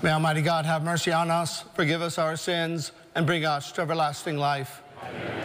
May Almighty God have mercy on us, forgive us our sins, and bring us to everlasting life. Amen.